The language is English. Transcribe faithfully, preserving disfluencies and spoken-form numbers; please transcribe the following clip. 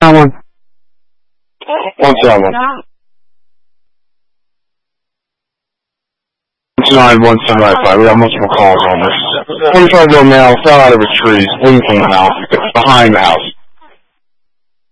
nine one. One seven. It's nine one seven nine five. We got multiple calls on this. twenty-five year old male fell out of a tree, leaning from the house, behind the house.